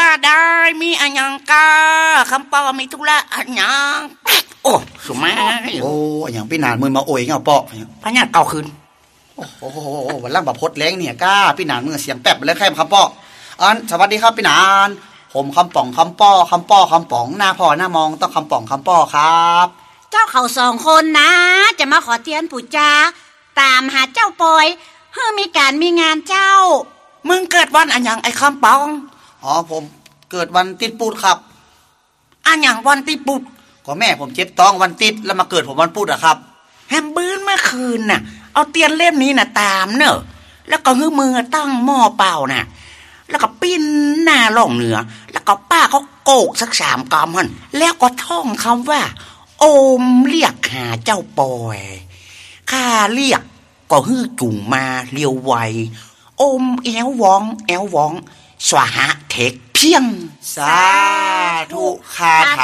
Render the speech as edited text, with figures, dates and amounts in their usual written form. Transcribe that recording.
ได้มีอันยังกาคำเปามีธุระอันยังโอ้สมัยโอ้อย่างพี่นานมือมาโอยเงาปอพญาเก่าคืนโอ้โหวันล่างแบบพดแรงเนี่ยก้าพี่นานมือเสียงแป๊บเลยแค่คำปอสวัสดีครับพี่นานผมคำป่องคำป้อคำป้อคำป๋องหน้าพ่อหน้ามองต้องคำป่องคำป้อครับเจ้าเขา2 คนนะจะมาขอเทียนปู่จาตามหาเจ้าปอยเพื่อมีการมีงานเจ้ามึงเกิดวันอันยังไอ้คำปองผมเกิดวันติดปูดครับอันยังวันติดปุดก็แม่ผมเจ็บท้องวันติดแล้วมาเกิดผมวันพุธอะครับแฮมบื้นเมื่อคืนน่ะเอาเตียนเล่มนี้น่ะตามเนอะแล้วก็หื้อมือตั้งหม้อเปล่าน่ะแล้วก็ปิ้นหน้าล่องเหนือแล้วก็ป้าเขาโกกสัก3 กำหั่นแล้วก็ท่องคำว่าโอมเรียกหาเจ้าปอยข้าเรียกก็ฮื้อจุ่งมาเลียวไวโอมแอววองสวหะเทคเพียงสาธุคาถา